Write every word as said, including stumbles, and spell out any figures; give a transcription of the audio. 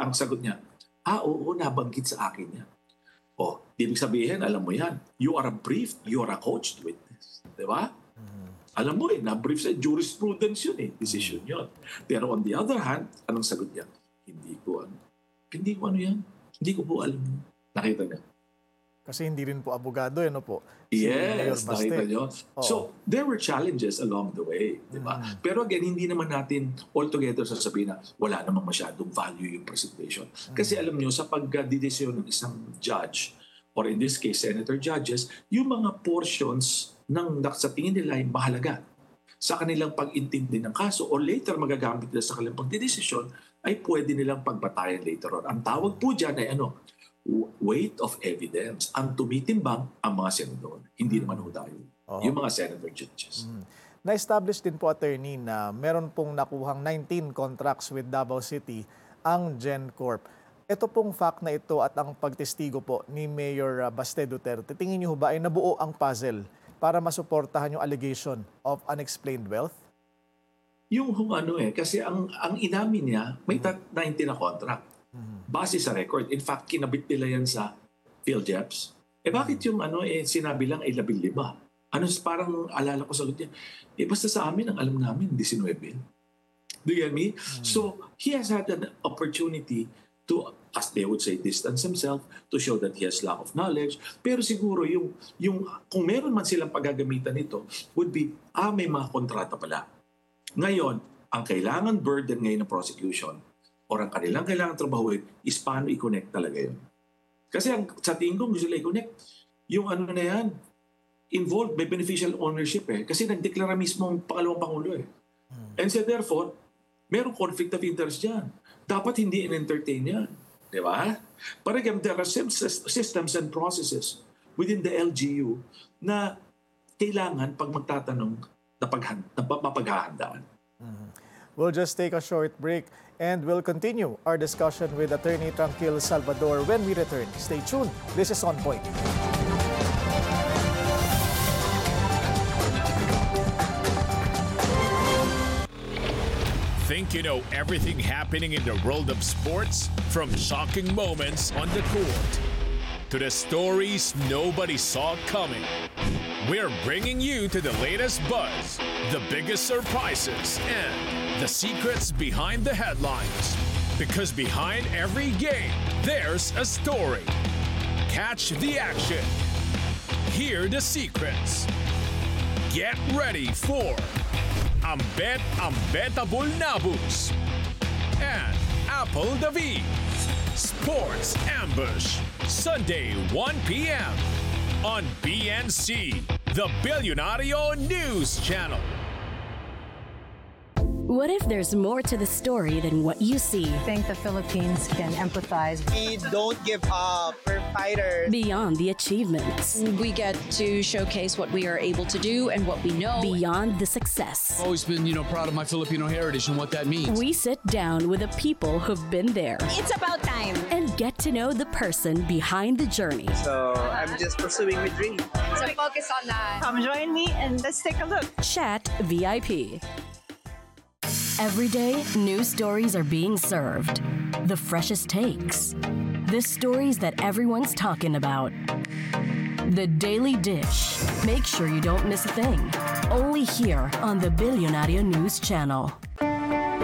ang sagot niya, ah, oo, nabanggit sa akin niya. Oh, ibig sabihin, alam mo yan, you are a briefed, you are a coached witness. Di ba? Mm-hmm. Alam mo eh, na-brief sa jurisprudence yun eh, decision yun. Pero on the other hand, anong sagot niya? Hindi ko ano. Hindi ko ano yan. Hindi ko po alam. Nakita niya. Kasi hindi rin po abogado, ano po? Si yes, nakita niyo. Oh. So, there were challenges along the way. Diba? Mm. Pero again, hindi naman natin altogether sasabihin na wala namang masyadong value yung presentation. Mm. Kasi alam niyo, sa pagdidesisyon ng isang judge, or in this case, senator judges, yung mga portions ng sa tingin nila ay mahalaga sa kanilang pag-intindi ng kaso or later magagamit nila sa kanilang pagdidesisyon ay pwede nilang pagbatayan later on. Ang tawag po dyan ay ano? Weight of evidence. Ang tumitimbang ang mga senador. Hindi naman ho tayo. Oh. Yung mga senator judges. Mm. Na-establish din po, attorney, na meron pong nakuhang nineteen contracts with Davao City ang GenCorp. Ito pong fact na ito at ang pagtestigo po ni Mayor Baste Duterte, tingin niyo ba ay nabuo ang puzzle para masuportahan yung allegation of unexplained wealth? Yung kung ano eh, kasi ang, ang inamin niya, may mm. nineteen na contract. Base sa record. In fact, kinabit nila yan sa PhilJeps. Eh bakit yung ano eh sinabi lang ay labing lima? Ano parang alala ko sagot niya, eh basta sa amin ang alam namin, nineteen. Do you get me? Mm. So, he has had an opportunity to, as they would say, distance himself, to show that he has lack of knowledge. Pero siguro yung, yung kung meron man silang paggagamitan nito, would be, ah, may mga kontrata pala. Ngayon, ang kailangan burden ngayon ng prosecution, or ang kanilang kailangan trabahuin is paano i-connect talaga yun. Kasi ang, sa tingin ko, gusto nila i-connect. Yung ano na yan, involved by beneficial ownership eh. Kasi nagdeklara mismo ang pangalawang Pangulo eh. Hmm. And so therefore, merong conflict of interest dyan. Dapat hindi in-entertain yan. Di ba? But again, there are systems and processes within the L G U na kailangan pag magtatanong na, paghand- na mapaghahandaan. Hmm. We'll just take a short break and we'll continue our discussion with Attorney Tranquil Salvador when we return. Stay tuned. This is On Point. Think you know everything happening in the world of sports? From shocking moments on the court to the stories nobody saw coming. We're bringing you to the latest buzz, the biggest surprises, and the secrets behind the headlines. Because behind every game, there's a story. Catch the action. Hear the secrets. Get ready for Ambet Ambetable Nabus and Apple David. Sports Ambush, Sunday one p.m. on B N C, the Billionario News Channel. What if there's more to the story than what you see? I think the Philippines can empathize. We don't give up. We're fighters. Beyond the achievements. We get to showcase what we are able to do and what we know. Beyond the success. I've always been, you know, proud of my Filipino heritage and what that means. We sit down with the people who've been there. It's about time. And get to know the person behind the journey. So I'm just pursuing my dream. So focus on that. Come join me and let's take a look. Chat V I P. Every day, new stories are being served. The freshest takes. The stories that everyone's talking about. The Daily Dish. Make sure you don't miss a thing. Only here on the Billionario News Channel.